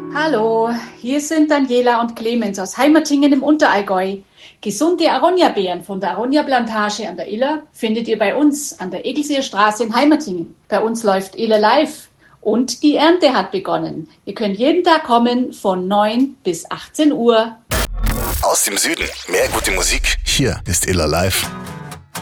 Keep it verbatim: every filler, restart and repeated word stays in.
Hallo, hier sind Daniela und Clemens aus Heimertingen im Unterallgäu. Gesunde Aronia-Beeren von der Aronia-Plantage an der Iller findet ihr bei uns an der Egelseer Straße in Heimertingen. Bei uns läuft Iller Live und die Ernte hat begonnen. Ihr könnt jeden Tag kommen von neun bis achtzehn Uhr. Aus dem Süden. Mehr gute Musik. Hier ist Iller Live.